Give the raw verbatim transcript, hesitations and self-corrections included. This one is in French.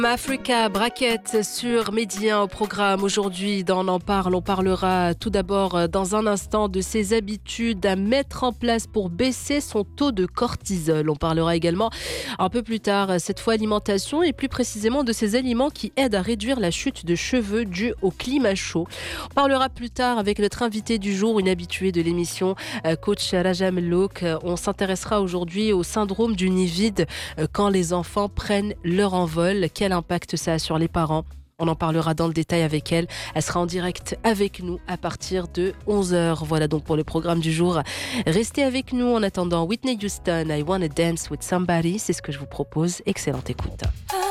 Africa Bracket sur Média au programme aujourd'hui dans On en parle. On parlera tout d'abord dans un instant de ses habitudes à mettre en place pour baisser son taux de cortisol. On parlera également un peu plus tard, cette fois alimentation et plus précisément de ces aliments qui aident à réduire la chute de cheveux due au climat chaud. On parlera plus tard avec notre invité du jour, une habituée de l'émission, coach Raja Mellouk. On s'intéressera aujourd'hui au syndrome du nid vide quand les enfants prennent leur envol. Quel impact ça a sur les parents? On en parlera dans le détail avec elle. Elle sera en direct avec nous à partir de onze heures. Voilà donc pour le programme du jour. Restez avec nous en attendant Whitney Houston, I Wanna Dance With Somebody. C'est ce que je vous propose. Excellente écoute.